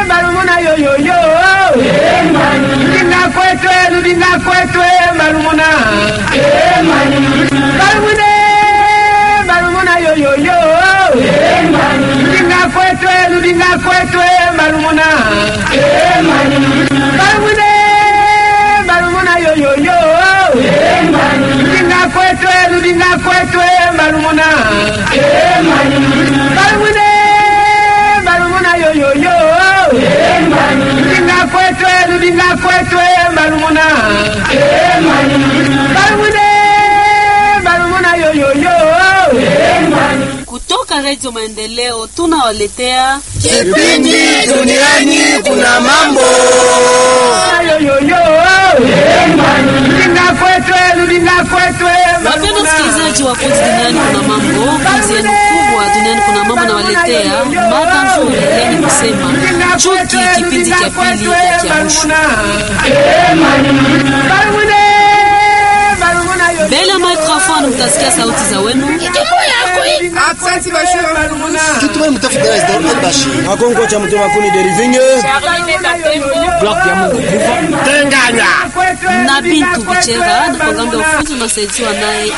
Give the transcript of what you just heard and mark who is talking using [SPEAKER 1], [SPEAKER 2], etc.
[SPEAKER 1] Marumuna yo yo yo. Dinga kwetwe marumuna. Marumuna yo yo yo. Dinga kwetwe marumuna. Marumuna yo yo yo. Dinga kwetwe marumuna. Marumuna yo yo yo. Dinga kwetwe marumuna. Marumuna yo yo yo.
[SPEAKER 2] Kutoka Radio Maendeleo tunawaletea
[SPEAKER 3] kipindi Duniani Kuna Mambo.
[SPEAKER 2] Wapenda msikilizaji wa Kodi Duniani Kuna Mambo, kazi yenu kubwa Duniani Kuna Mambo na waletea mada nzuri yenye kusema chuki, kipindi cha pili ya mwisho. Bela microphone mtasikia sauti za wenu.
[SPEAKER 3] Asante bashir marumuna.
[SPEAKER 4] Kitu mtafuta Isdor Bashir.
[SPEAKER 5] Akongo cha mtema kuni derivinge. Block ya Mungu.
[SPEAKER 3] Tenganya.
[SPEAKER 2] Na Bintu Bichera na programu ya ufundi unasaidiwa naye